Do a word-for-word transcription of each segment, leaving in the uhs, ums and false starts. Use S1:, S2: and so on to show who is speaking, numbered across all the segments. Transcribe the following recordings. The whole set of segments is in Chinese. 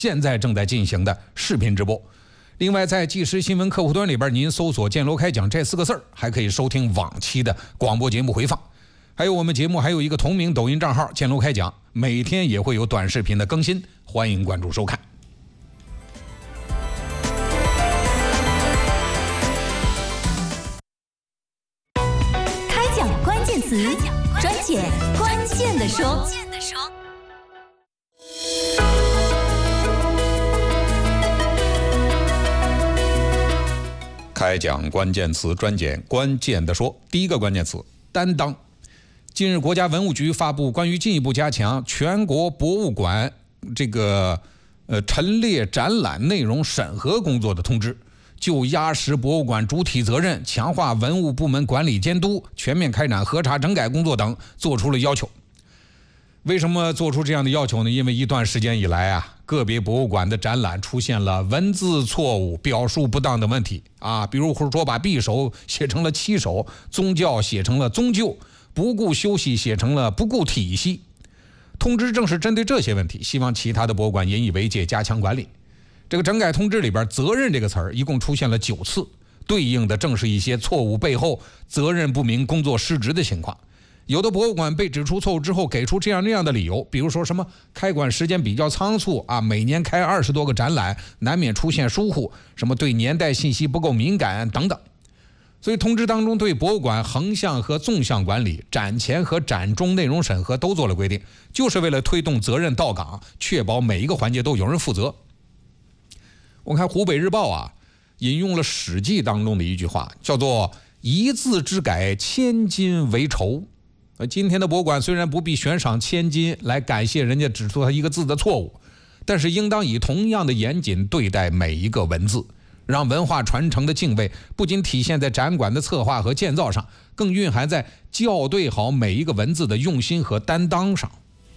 S1: 现在正在进行的视频直播。另外，在即时新闻客户端里边，您搜索“建楼开讲”这四个字儿，还可以收听往期的广播节目回放。还有我们节目还有一个同名抖音账号“建楼开讲”，每天也会有短视频的更新，欢迎关注收看。
S2: 开讲关键词，专解关键的说。
S1: 开讲关键词，专简关键的说。第一个关键词：担当。近日，国家文物局发布关于进一步加强全国博物馆这个呃陈列展览内容审核工作的通知，就压实博物馆主体责任、强化文物部门管理监督、全面开展核查整改工作等作出了要求。为什么做出这样的要求呢？因为一段时间以来啊，个别博物馆的展览出现了文字错误、表述不当的问题啊，比如说把匕首写成了七手，宗教写成了宗旧，不顾休息写成了不顾体系。通知正是针对这些问题，希望其他的博物馆引以为戒，加强管理。这个整改通知里边，责任这个词儿一共出现了九次，对应的正是一些错误背后责任不明、工作失职的情况。有的博物馆被指出错误之后，给出这样那样的理由，比如说什么开馆时间比较仓促啊，每年开二十多个展览，难免出现疏忽，什么对年代信息不够敏感等等。所以通知当中对博物馆横向和纵向管理、展前和展中内容审核都做了规定，就是为了推动责任到岗，确保每一个环节都有人负责。我看湖北日报啊，引用了《史记》当中的一句话，叫做“一字之改，千金为仇”。今天的博物馆虽然不必悬赏千金来感谢人家指出他一个字的错误，但是应当以同样的严谨对待每一个文字，让文化传承的敬畏不仅体现在展馆的策划和建造上，更蕴含在校对好每一个文字的用心和担当上。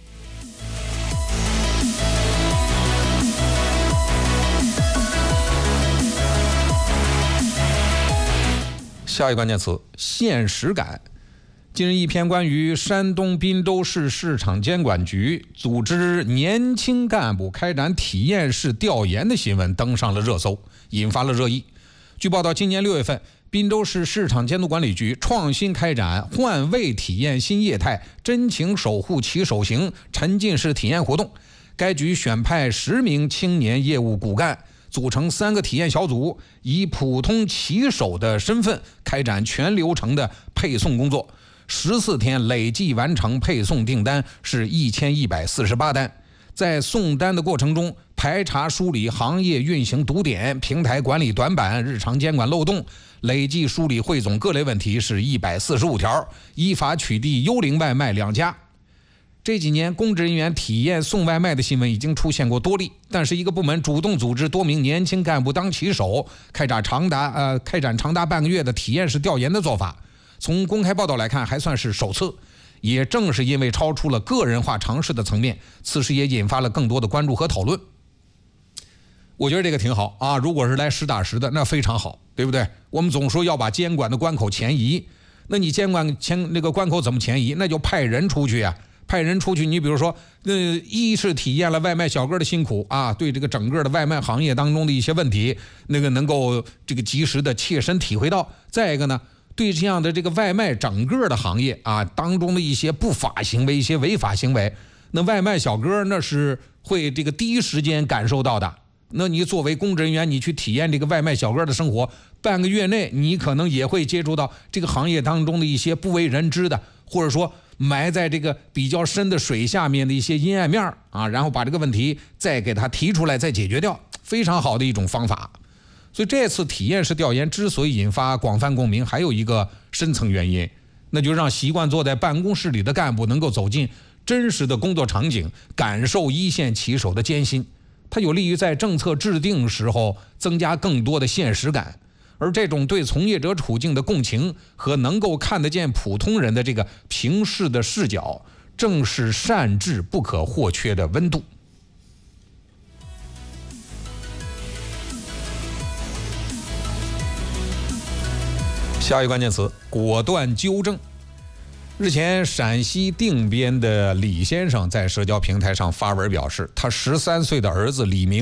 S1: 下一个关键词：现实感。近日，一篇关于山东滨州市市场监管局组织年轻干部开展体验式调研的新闻登上了热搜，引发了热议。据报道，今年六月份，滨州市市场监督管理局创新开展换位体验新业态真情守护骑手行沉浸式体验活动。该局选派十名青年业务骨干，组成三个体验小组，以普通骑手的身份开展全流程的配送工作。十四天累计完成配送订单是一千一百四十八单，在送单的过程中，排查梳理行业运行堵点、平台管理短板、日常监管漏洞，累计梳理汇总各类问题是一百四十五条，依法取缔幽灵外卖两家。这几年，公职人员体验送外卖的新闻已经出现过多例，但是一个部门主动组织多名年轻干部当骑手，开展长达呃开展长达半个月的体验式调研的做法。从公开报道来看，还算是首次。也正是因为超出了个人化尝试的层面，此事也引发了更多的关注和讨论。我觉得这个挺好啊，如果是来实打实的，那非常好，对不对？我们总说要把监管的关口前移，那你监管前那个关口怎么前移？那就派人出去啊，派人出去。你比如说，呃，一是体验了外卖小哥的辛苦啊，对这个整个的外卖行业当中的一些问题，那个能够这个及时的切身体会到。再一个呢，对这样的这个外卖整个的行业啊当中的一些不法行为、一些违法行为，那外卖小哥那是会这个第一时间感受到的。那你作为公职人员，你去体验这个外卖小哥的生活，半个月内你可能也会接触到这个行业当中的一些不为人知的，或者说埋在这个比较深的水下面的一些阴暗面啊，然后把这个问题再给它提出来，再解决掉，非常好的一种方法。所以这次体验式调研之所以引发广泛共鸣，还有一个深层原因，那就让习惯坐在办公室里的干部能够走进真实的工作场景，感受一线骑手的艰辛。它有利于在政策制定时候增加更多的现实感，而这种对从业者处境的共情和能够看得见普通人的这个平视的视角，正是善治不可或缺的温度。下一个关键词：果断纠正。日前，陕西定边的李先生在社交平台上发文表示，他十三岁的儿子李明